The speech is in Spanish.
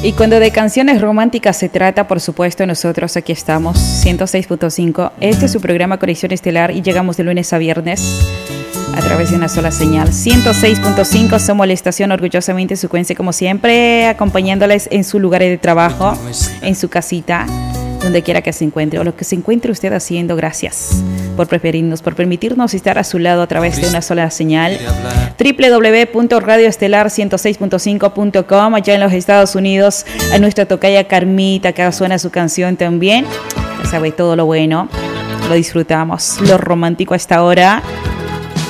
Y cuando de canciones románticas se trata, por supuesto, nosotros aquí estamos, 106.5. Este es su programa Conexión Estelar y llegamos de lunes a viernes a través de una sola señal. 106.5, somos la estación orgullosamente sucuense, como siempre, acompañándoles en su lugar de trabajo, en su casita, donde quiera que se encuentre o lo que se encuentre usted haciendo. Gracias por preferirnos, por permitirnos estar a su lado a través de una sola señal. www.radioestelar106.5.com, allá en los Estados Unidos, a nuestra tocaya Carmita, que suena su canción también. Ya sabe, todo lo bueno, lo disfrutamos, lo romántico a esta hora.